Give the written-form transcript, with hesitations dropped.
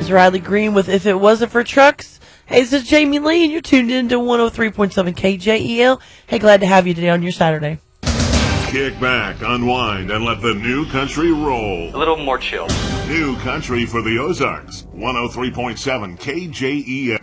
It's Riley Green with If It Wasn't for Trucks. Hey, this is Jamie Lee, and you're tuned in to 103.7 KJEL. Hey, glad to have you today on your Saturday. Kick back, unwind, and let the new country roll. A little more chill. New country for the Ozarks. 103.7 KJEL.